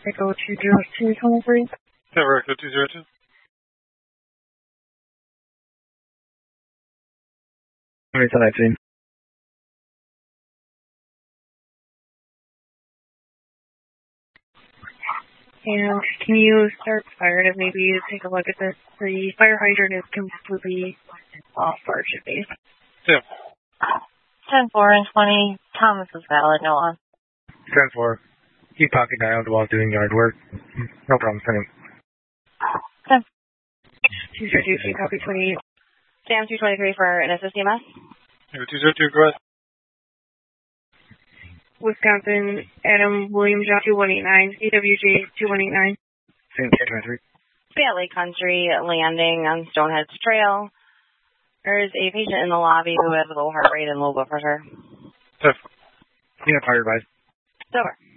Echo 20223. Denver Echo 202. It's 19. And can you start fire to maybe take a look at this? The fire hydrant is completely off bar should be. Yeah. 10-4 and 20. Thomas is valid, no on. 10-4. Keep pocket dialed while doing yard work. No problem, send him. 10. 202, copy 28. Sam 223 for an SSDMS. Echo 202, go ahead. Wisconsin, Adam William John 2189, CWJ 2189. Same 223. Bat Lake Country landing on Stoneheads Trail. There is a patient in the lobby who has a low heart rate and low blood pressure. Yes. Yeah, fire advice. It's over.